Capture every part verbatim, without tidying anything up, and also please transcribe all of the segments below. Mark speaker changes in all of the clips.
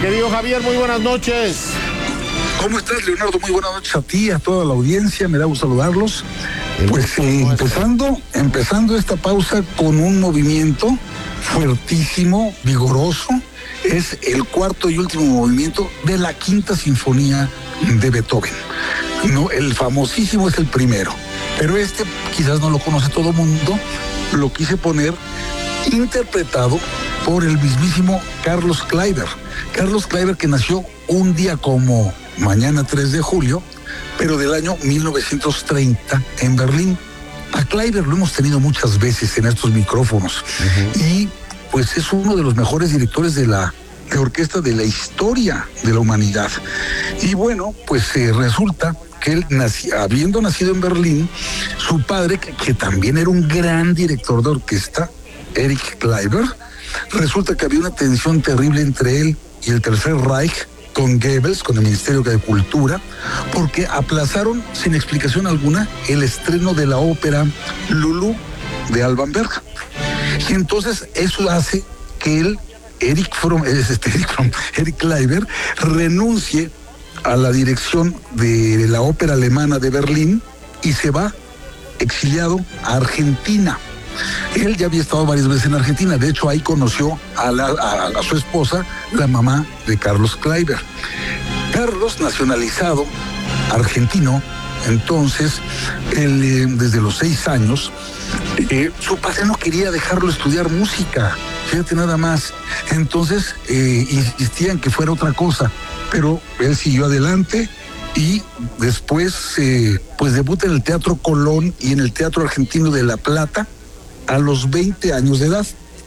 Speaker 1: Querido Javier, muy buenas noches.
Speaker 2: ¿Cómo estás, Leonardo? Muy buenas noches a ti, a toda la audiencia, me da gusto saludarlos. Pues eh, empezando, empezando esta pausa con un movimiento fuertísimo, vigoroso, es el cuarto y último movimiento de la Quinta Sinfonía de Beethoven. No, el famosísimo es el primero, pero este quizás no lo conoce todo el mundo, lo quise poner interpretado por el mismísimo Carlos Kleiber. Carlos Kleiber, que nació un día como mañana tres de julio, pero del año mil novecientos treinta en Berlín. A Kleiber lo hemos tenido muchas veces en estos micrófonos. Uh-huh. Y pues es uno de los mejores directores de la de orquesta de la historia de la humanidad. Y bueno, pues eh, resulta que él, nací, habiendo nacido en Berlín, su padre, que, que también era un gran director de orquesta, Erich Kleiber, resulta que había una tensión terrible entre él y el Tercer Reich, con Goebbels, con el Ministerio de Cultura, porque aplazaron sin explicación alguna el estreno de la ópera Lulú de Alban Berg. Y entonces eso hace que él, Eric Fromm, este, Eric Fromm, Eric Kleiber, renuncie a la dirección de la ópera alemana de Berlín y se va exiliado a Argentina. Él ya había estado varias veces en Argentina, de hecho ahí conoció a, la, a, a su esposa, la mamá de Carlos Kleiber. Carlos, nacionalizado argentino, entonces, él, eh, desde los seis años, eh, su padre no quería dejarlo estudiar música, fíjate nada más. Entonces, eh, insistía en que fuera otra cosa, pero él siguió adelante. Y después, eh, pues debuta en el Teatro Colón y en el Teatro Argentino de La Plata a los veinte años de edad.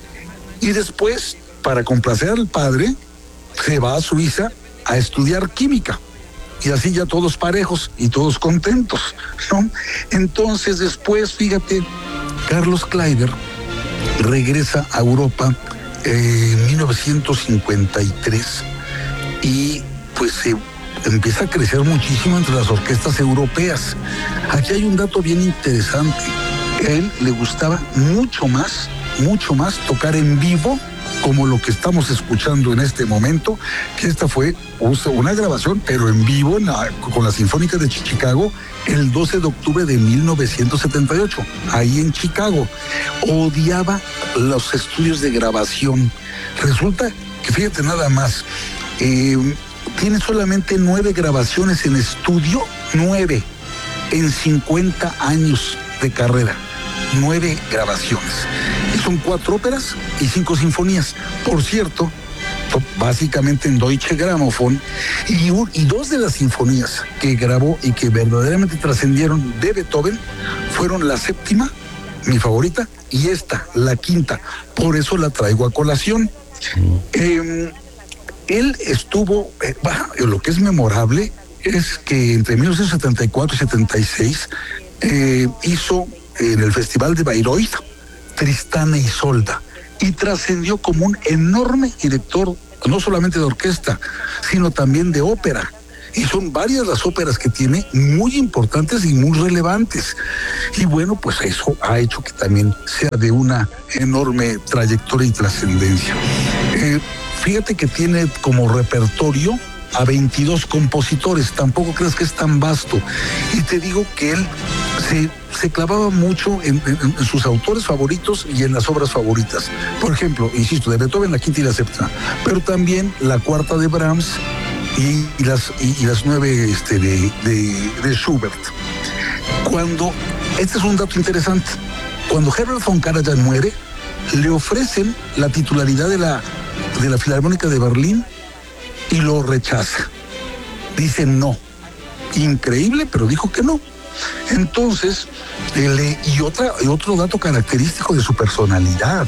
Speaker 2: Y después, para complacer al padre, se va a Suiza a estudiar química. Y así ya todos parejos y todos contentos, ¿no? Entonces después, fíjate, Carlos Kleiber regresa a Europa eh, en mil novecientos cincuenta y tres y pues se... Eh, empieza a crecer muchísimo entre las orquestas europeas. Aquí hay un dato bien interesante. A él le gustaba mucho más, mucho más tocar en vivo, como lo que estamos escuchando en este momento, que esta fue una grabación, pero en vivo, en la, con la Sinfónica de Chicago, el doce de octubre de mil novecientos setenta y ocho, ahí en Chicago. Odiaba los estudios de grabación. Resulta que, fíjate nada más, eh, tiene solamente nueve grabaciones en estudio, nueve, en cincuenta años de carrera. Nueve grabaciones. Y son cuatro óperas y cinco sinfonías. Por cierto, básicamente en Deutsche Grammophon, y, un, y dos de las sinfonías que grabó y que verdaderamente trascendieron de Beethoven fueron la séptima, mi favorita, y esta, la quinta. Por eso la traigo a colación. Eh, Él estuvo, eh, bueno, lo que es memorable es que entre mil novecientos setenta y cuatro y setenta y seis eh, hizo en el Festival de Bayreuth Tristán e Isolda y trascendió como un enorme director, no solamente de orquesta, sino también de ópera. Y son varias las óperas que tiene, muy importantes y muy relevantes. Y bueno, pues eso ha hecho que también sea de una enorme trayectoria y trascendencia. Eh, Fíjate que tiene como repertorio a veintidós compositores, tampoco creas que es tan vasto. Y te digo que él se, se clavaba mucho en, en, en sus autores favoritos y en las obras favoritas. Por ejemplo, insisto, de Beethoven la quinta y la séptima, pero también la cuarta de Brahms y, y, las, y, y las nueve este, de, de, de Schubert. Cuando, este es un dato interesante, cuando Herbert von Karajan muere, le ofrecen la titularidad de la de la Filarmónica de Berlín y lo rechaza. Dice no. Increíble, pero dijo que no. Entonces, él, y, otra, y otro dato característico de su personalidad,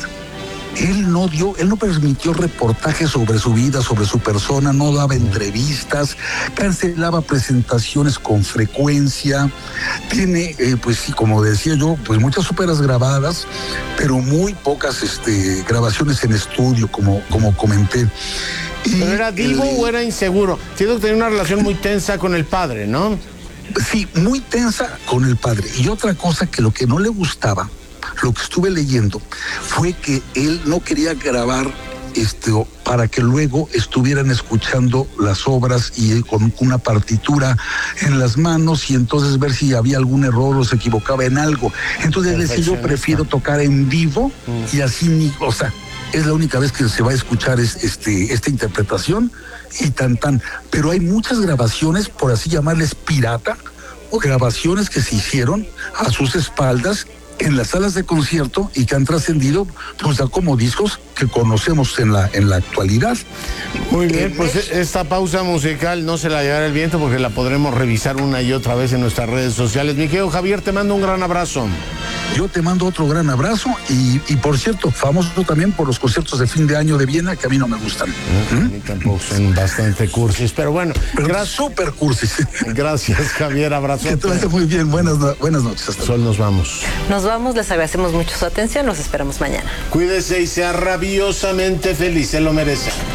Speaker 2: él no dio, él no permitió reportajes sobre su vida, sobre su persona, no daba entrevistas, cancelaba presentaciones con frecuencia, tiene, eh, pues sí, como decía yo, pues muchas óperas grabadas, pero muy pocas este, grabaciones en estudio, como, como comenté.
Speaker 1: Y ¿pero era divo el, o era inseguro? Siento que tenía una relación muy tensa con el padre, ¿no?
Speaker 2: Sí, muy tensa con el padre. Y otra cosa, que lo que no le gustaba, lo que estuve leyendo, fue que él no quería grabar este, para que luego estuvieran escuchando las obras y con una partitura en las manos y entonces ver si había algún error o se equivocaba en algo. Entonces decía, yo prefiero tocar en vivo y así, o sea, es la única vez que se va a escuchar es, este, esta interpretación y tan tan. Pero hay muchas grabaciones, por así llamarles pirata, o grabaciones que se hicieron a sus espaldas en las salas de concierto y que han trascendido pues ya como discos que conocemos en la en la actualidad.
Speaker 1: Muy bien, pues esta pausa musical no se la llevará el viento porque la podremos revisar una y otra vez en nuestras redes sociales. Mi querido Javier, te mando un gran abrazo.
Speaker 2: Yo te mando otro gran abrazo y, y por cierto, famoso también por los conciertos de fin de año de Viena que a mí no me gustan.
Speaker 1: ¿Mm? A mí tampoco, son bastante cursis, pero bueno.
Speaker 2: Pero gracias, súper cursis.
Speaker 1: Gracias, Javier, abrazo.
Speaker 2: Que te vaya muy bien, buenas, buenas noches.
Speaker 1: Hasta Sol, nos vamos.
Speaker 3: Nos vamos, les agradecemos mucho su atención, los esperamos mañana.
Speaker 1: Cuídese y sea rabiosamente feliz, se lo merece.